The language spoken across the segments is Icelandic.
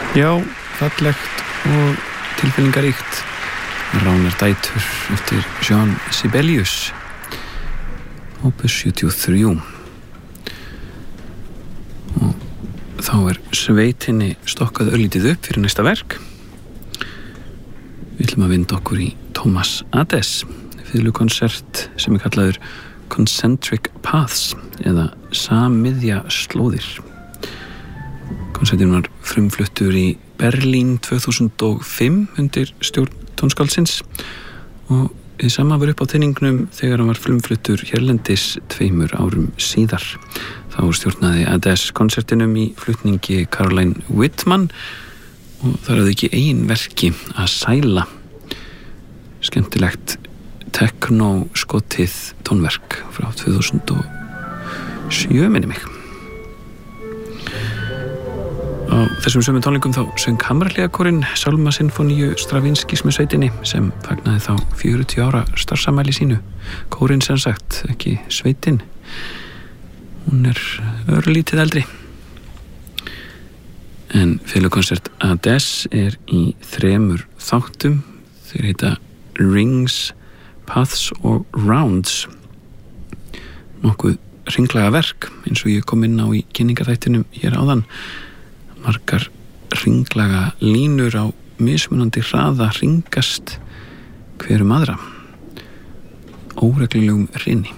Já, fallegt og tilfinningaríkt. Ránar dætur eftir Jean Sibelius, opus 73. Og þá sveitinni stokkað örlítið upp fyrir næsta verk. Við ætlum að vinda okkur í Thomas Adès fiðlukonsert sem kallaður Concentric Paths eða sammiðja slóðir. Konsertin var frumfluttur í Berlín 2005 undir stjórn tónskáldsins og hið sama var upp á teiningnum þegar hann var frumfluttur hérlendis 2 árum síðar. Þá stjórnaði Adès konsertinum í flutningi Caroline Whitman og það hafði ekki ein verki að sæla. Skemmtilegt tekno-skotið tónverk frá 2007 minni mig. Á þessum sömu tónleikum þá söng Hamraliðakórinn Sálma Sinfoníu Stravinskys með sveitinni sem fagnaði þá 40 ára starfsamæli sínu. Kórinn sem sagt, ekki sveitin. Hún örlítið eldri. En fiðlukonsert Adès í 3 þáttum. Þeir heita Rings, Paths og Rounds. Nokkuð hringlaga verk eins og ég kom inn á í kynningarþættinum hér áðan. Margar hringlaga línur á mismunandi hraða hringast hver aðra. Óreglulegum hrynni.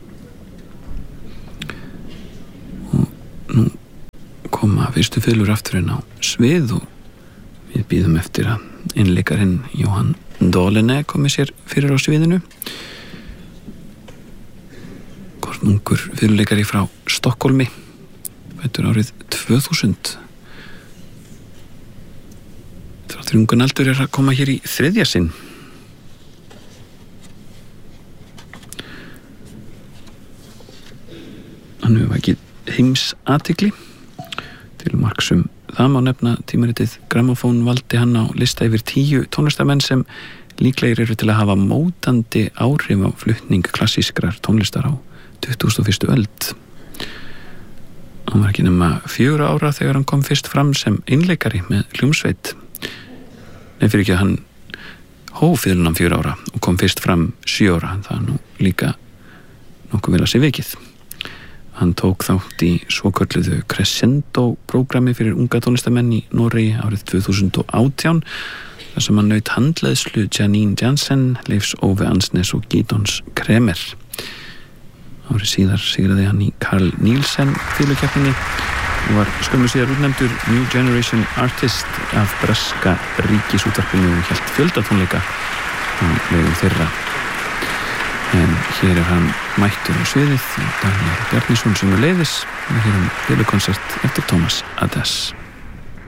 Og nú koma fyrstu fiðlur aftur inn á svið og við bíðum eftir að einleikarinn Johan Dolene komi sér fyrir á sviðinu. Kornungur fiðluleikari frá Stokkólmi, fæddur árið 2000. Þráttur ungun aldur að koma hér í 3. sinn. Hann hefur vakið heimsathygli. Til marks það má nefna tímaritið Grammófón valdi hann á lista yfir 10 tónlistamenn sem líklegir eru til að hafa mótandi áhrif á flutning klassískrar tónlistar á 21. öld. Hann var ekki nema 4 ára þegar hann kom fyrst fram sem einleikari með hljómsveit. Nei, fyrir ekki að hann hóf fiðlunum 4 ára og kom fyrst fram 7 ára. Það nú líka nokkuð vel að sé vikið. Hann tók þátt í svokölluðu Crescendo-prógrammi fyrir unga tónlistamenn í Noregi árið 2018 þar sem hann naut handleiðslu Janine Jansen, Leifs Ove Ansnes og Gidons Kremer. Árið síðar sigraði hann í Carl Nielsen fiðlukeppninni og var skömmu síðar útnefndur New Generation Artist af breska ríkisútvarpinu og hélt fjöldatónleika á vegum þeirra. En hér hann mættur á sviðið Daniel Bjarnason sem leiðis og hér fiðlukonsert eftir Thomas Adès.